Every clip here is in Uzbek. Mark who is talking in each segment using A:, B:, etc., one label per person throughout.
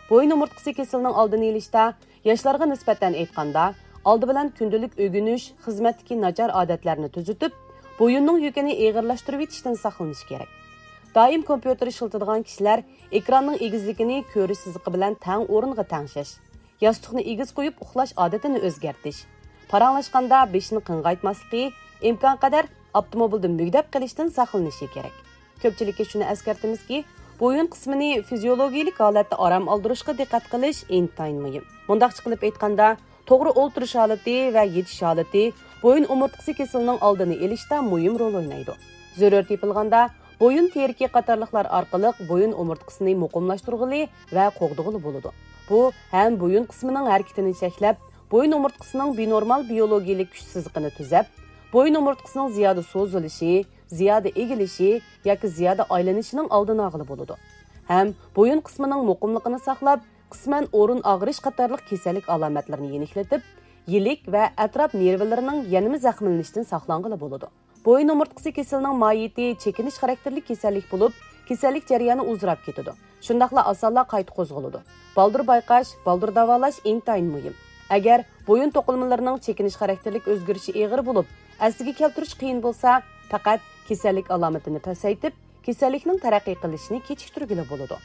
A: Boyun umurtqısı kesilinin aldını elishda, yoshlarga nisbatan aytganda, oldi bilan kundalik o'rganish, xizmatdagi nachar odatlarni tuzitib, boyunning yukini og'irlashtirib etishdan saqlanish kerak. Doim kompyuter ishlatadigan kishilar ekranning egizligini ko'rish siziqi bilan tang o'ringa tangshash, yostiqni egiz qo'yib uxlash odatini o'zgartish, paranglashganda beshni qing'aytmasligi, imkon qadar avtomobilda mugdab qilishdan saqlanishi kerak. Ko'pchilikka shuni eskartamizki, boyun qismini fiziologik holatda orom oldirishga diqqat qilish intayin muhim. Mundaqcha qilib aytganda, to'g'ri o'ltirish holati va yetish holati boyun umurtqisi kesilining oldini olishda muhim rol o'ynaydi. Zarur tepilganda boyun terki qatorliqlar orqali boyun umurtqisini muqimlashtirg'ili va qo'g'dig'ili bo'ladi. Bu ham boyun qismining harakatini cheklab, boyun umurtqisining binormal biologik kuch siziqini tuzab, boyun umurtqisining ziyoda so'zilishi, ziyoda egilishi yoki ziyoda aylanishining oldini olg'ili bo'ladi. Ham boyun qismining muqimligini saqlab, qisman o'rin og'rish qatorliq kasallik alomatlarini yeniklatib, yilik va atrof nervlarining yanada zaxmlanishdan saqlanғili bo'ladi. Boyun umurtqisi kesilining mohiyati chekinish xarakterli kasallik bo'lib, kasallik jarayoni uzrab ketadi. Shundaqla osonla qayta qo'zg'aladi. Baldur bayqash, baldur davolash intayin muhim. Agar boyun to'qilmalarining chekinish xarakterlik o'zgarishi og'ir bo'lib, asliga keltirish qiyin bo'lsa, faqat kasallik alomatini pasaytib, kasallikning taraqqiy qilishini kechiktirgili bo'ladi.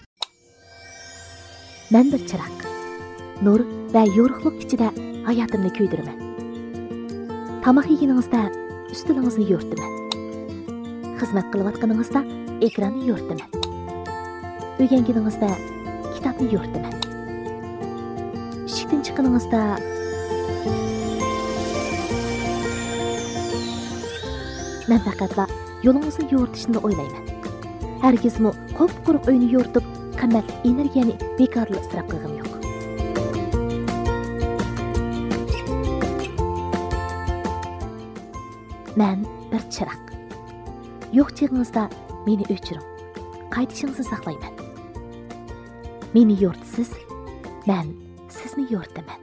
B: Men bir chiroq, nur va yorug'lik ichida hayotimni kuydiraman. Tamoq yeganingizda ustilingizni yo'rtaman. Xizmat qilayotganingizda ekranni yo'rtaman. O'rganganingizda kitobni yo'rtaman. Ishdan chiqqaningizda men faqatla yo'lingizni yo'rtishni o'ylayman. Hargizmi qop-quruq uyni yo'rtib, qimmatli energiyani bekorli isrof qilgim yo'q. Men bir chiroq. Yo'q chig'ingizda meni o'chiring. Qaytishingizni saqlayman. Meni yo'rtisiz, men sizni yo'rtaman.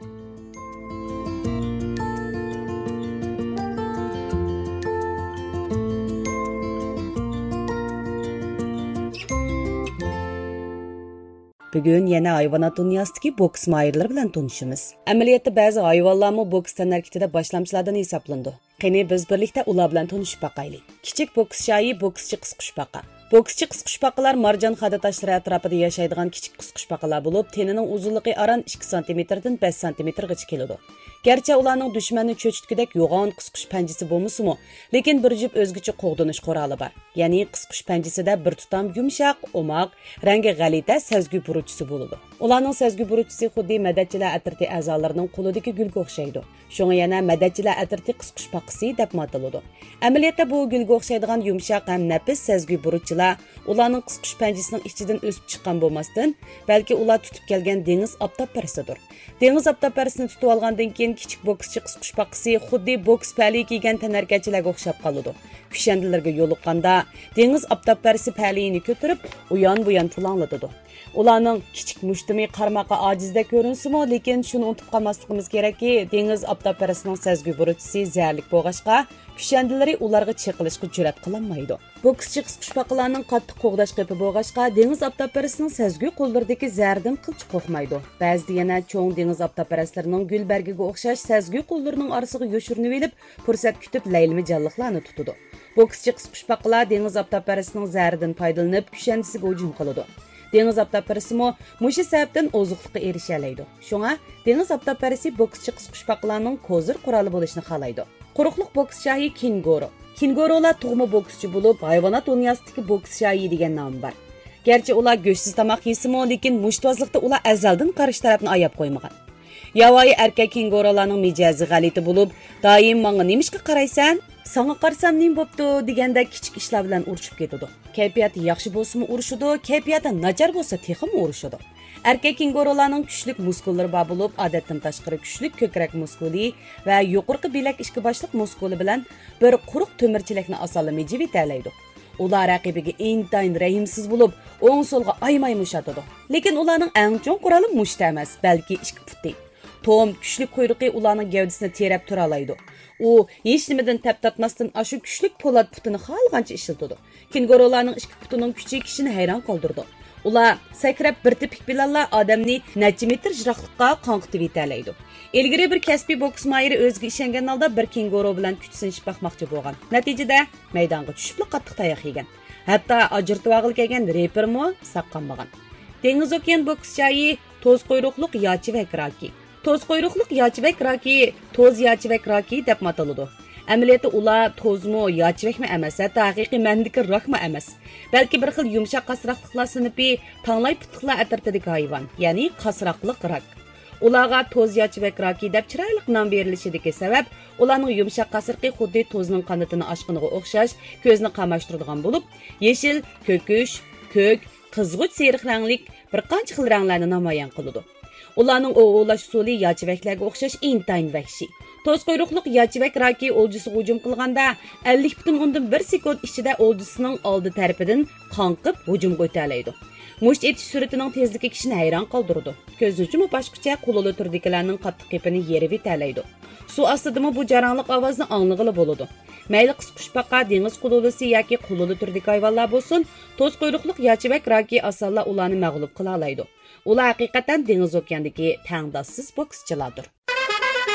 A: Bugun yana hayvonot dunyosidagi boks mahirlari bilan tanishamiz. Amaliyotda ba'zi hayvonlarmi boks tanarkitida boshlamchilardan hisoblandi. Qani biz birlikda ular bilan tanishib baqaylik. Kichik boks shoyi, bokschi qisqushbaqa. Bokschi qisqushbaqalar marjon xada tashlari atrofida yashaydigan kichik qisqushbaqalar bo'lib, tenining uzunligi aran 2 cm dan 5 cm gacha keladi. Garchi ularning dushmanni cho'chitgidek yo'g'on qisqush panjasi bo'lmasa-mu, lekin bir jup o'zgacha qo'g'dinish quroli bor. Ya'ni qisqush panjasida bir tutam yumshoq, o'moq, rangi g'alita sezgi buruchisi bo'ladi. Ularning sezgi buruchisi xuddi madatchilar atirti a'zolarining qo'lidagi gulga o'xshaydi. Shunga yana madatchilar atirti qisqushbaqasi deb ataladi. Amaliyotda bu gulga o'xshaydigan yumshoq ham nafis sezgi buruchchilar ularning qisqush panjasining ichidan o'sib chiqqan bo'lmasdan, balki ular tutib kelgan dengiz optopparisidir. Dengiz optopparisini tutib olgandan keyin kichik bokschi qisqushbaqasi xuddi boks pali kiygan tanarkachilarga o'xshab qoladi. Kushandilarga yo'liqqanda dengiz optopparisi palini ko'tarib, uyon-buyon pulanglatadi. Ularning kichik mushtimi qarmoqqa ojizda ko'rinsa-mu, lekin shuni unutib qolmasligimiz kerakki, dengiz optopparisining sezgi buruchisi zararlik bo'lg'achqa, kushandilari ularga chiqilishga jur'at qilolmaydi. Bokschi qisqushbaqalarning qattiq qo'g'dash qepi bo'lg'achqa, dengiz optopparisining sezgi qo'llaridagi zardan qilch qo'rqmaydi. Ba'zida yana cho'ng dengiz optopparisining gulbargiga o'xshash sezgi qo'llarining orasiga yo'shirinib olib, fursat kutib laylimi jalliqlarni tutadi. Bokschi qisqushbaqalar dengiz optopparisining zaridan foydalanib, kushandisiga hujum qiladi. Dengiz optopparisi mushu sababdan ozuqlikqa erisha oladi. Shunga dengiz optopparisi bokschi qisqushbaqalarning kozir quroli bo'lishini xohlaydi. Quruqliq boks shoyi kenguru. Kengurular tug'ma bokschi bo'lib, hayvonot dunyosidagi boks shoyi degan nom bor. Garchi ular go'shtsiz tomoq yesimi, lekin mushtvozlikda ular azaldan qarish tarafni ayab qo'ymagan. Yavoyi erkak kengurularning mijozi g'alati bo'lib, doim menga nimishqa qaraysan? Sana qarsam nim bo'pti deganda kichik ishlar bilan urishib ketadi. Kayfiyati yaxshi bo'lsa-mu urishadi, kayfiyati nachar bo'lsa texim urishadi. Erkak kengurularning kuchli muskullari bor bo'lib, odatdan tashqari kuchli ko'krak muskuli va yuqorqi bilak ishki boshliq muskuli bilan bir quruq to'mirchilikni osonlab jivitalaydi. Ular raqibiga intayin rahimsiz bo'lib, o'ng so'lga aymay mushatadi. Lekin ularning eng chong quroli mushta emas, balki ishki puti. Tom kuchli quyruqi ularning gavdasini terab tura oladi. U hech nimadan tap tatmasdan ashu kuchli po'lat putini xohlagancha ishlatadi. Kengurularning ishki putining kuchi kishini hayron qoldirdi. Ular sakrab bir tipik bilanlar odamni necha metr jiroqlikqa qonqitib yetalaydi. Ilgari bir kasbiy boks mayiri o'ziga ishongan holda bir kenguru bilan kuch sinishib baqmoqchi bo'lgan. Natijada maydonga tushib qattiq tayoq yegan. Hatto ajirtib og'il kelgan repermi saqqanmagan. Dengiz okean boks joyi to'z quyruqliq yochivak roki. To'z quyruqliq yochivak roki, to'z yochivak roki deb ataladi. Amaliyotda ular to'zmi yochivakmi emas, hatto haqiqiy ma'nodagi rokmi emas. Balki bir xil yumshoq qasroqliqlar sinipi tanglay putliqlar atrofidagi hayvon, ya'ni qasroqliq rok. Ularga to'z yochivak roki deb chiroyli nom berilishidagi sabab, ularning yumshoq qasriqi xuddi to'zning qanotini ochqiniga o'xshash ko'zni qamashtiradigan bo'lib, yeshil, ko'kish, ko'k, qizg'uch seriq ranglik bir qancha xil ranglarni namoyon qiladi. Ularning o'g'irlash usuli yochivaklarga o'xshash intayin vahshiy. To'z quyruqliq yochivak roki o'ljisiga hujum qilganda 50,1 sekund ichida o'ljisining oldi tarafidan qonqib hujumga o'talaydi. Musht etish suratining tezligi kishini hayron qoldiradi. Ko'z hujumi boshqacha qululi turdikilarning qattiq qepini yerib etalaydi. Suv ostidami bu jaranglik ovozni anglag'ili bo'ladi. Mayli qisqushbaqa, dengiz qululisi yoki qululi turdiki hayvonlar bo'lsin, to'z quyruqliq yochivak roki osonla ularni mag'lub qila oladi. Ular haqiqatan dengiz okeanidagi tangdoshsiz bokschilardir.